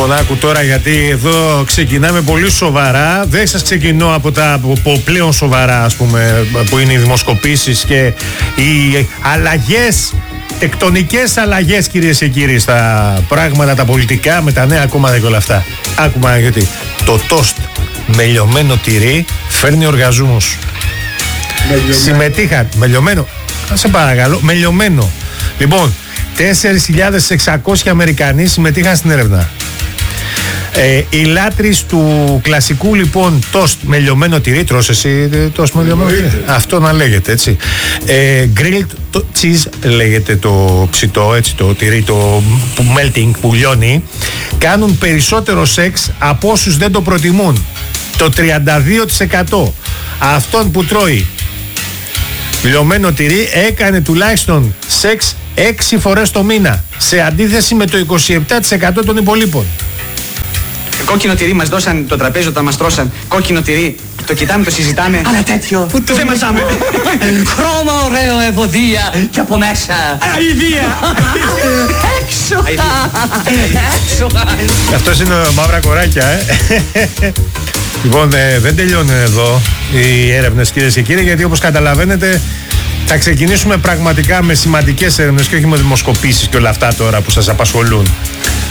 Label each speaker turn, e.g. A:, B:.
A: Λοιπόν, άκου τώρα, γιατί εδώ ξεκινάμε πολύ σοβαρά. Δεν σας ξεκινώ από τα πλέον σοβαρά, ας πούμε, που είναι οι δημοσκοπήσεις και οι αλλαγές, τεκτονικές αλλαγές, κυρίες και κύριοι, στα πράγματα τα πολιτικά, με τα νέα κόμματα και όλα αυτά. Άκουμα, γιατί το τόστ με λιωμένο τυρί φέρνει οργασμούς. Συμμετείχαν με λιωμένο. Σε παρακαλώ, με λιωμένο. Λοιπόν, 4.600 Αμερικανοί συμμετείχαν στην έρευνα. Οι λάτρεις του κλασικού, λοιπόν, τόστ με λιωμένο τυρί. Τρως εσύ τόστ με λιωμένο τυρί? Αυτό να λέγεται, έτσι. Grilled cheese λέγεται το ψητό, έτσι, το τυρί, το melting που λιώνει. Κάνουν περισσότερο σεξ από όσους δεν το προτιμούν. Το 32% αυτών που τρώει λιωμένο τυρί έκανε τουλάχιστον σεξ 6 φορές το μήνα, σε αντίθεση με το 27% των υπολείπων.
B: Κόκκινο τυρί μας δώσαν το τραπέζι όταν μας τρώσαν. Κόκκινο τυρί, το κοιτάμε, το συζητάμε.
C: Αλλά τέτοιο
B: Που το δεν μαζάμε.
C: χρώμα ωραίο ευωδία και από μέσα
B: Αηδία.
C: έξω.
A: Αυτός είναι μαύρα κοράκια, Λοιπόν, δεν τελειώνουν εδώ οι έρευνες, κυρίες και κύριοι, γιατί όπως καταλαβαίνετε θα ξεκινήσουμε πραγματικά με σημαντικές έρευνες και όχι με δημοσκοπήσεις και όλα αυτά τώρα που σας απασχολούν.